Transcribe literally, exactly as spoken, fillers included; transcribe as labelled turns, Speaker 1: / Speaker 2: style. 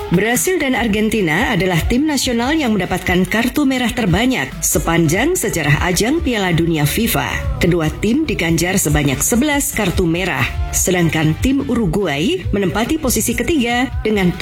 Speaker 1: Brasil dan Argentina adalah tim nasional yang mendapatkan kartu merah terbanyak sepanjang sejarah ajang Piala Dunia FIFA. Kedua tim diganjar sebanyak sebelas kartu merah, sedangkan tim Uruguay menempati posisi ketiga dengan